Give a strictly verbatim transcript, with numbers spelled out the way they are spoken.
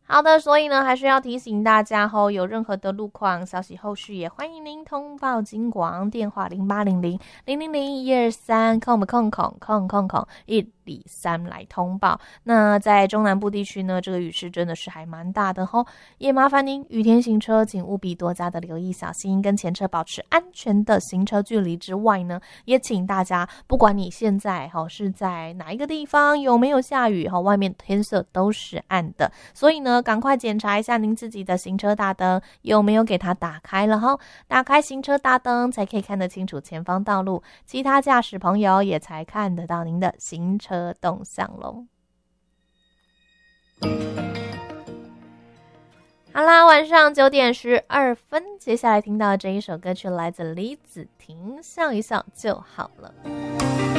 好的，所以呢，还是要提醒大家吼，有任何的路况消息，后续也欢迎您通报金广电话零八零零零零零一二三空空空空空空一里三来通报。那在中南部地区呢，这个雨势真的是还蛮大的吼，也麻烦您雨天行车，请务必多加的留意小心，跟前车保持安全的行车距离之外呢，也请大家，不管你现在吼是在哪一个地方，有没有下雨吼，外面天色都是暗的，所以呢，赶快检查一下您自己的行车大灯有没有给它打开了哈，打开行车大灯才可以看得清楚前方道路，其他驾驶朋友也才看得到您的行车动向咯。好啦，晚上九点十二分，接下来听到这一首歌曲来自李子婷，笑一笑就好了。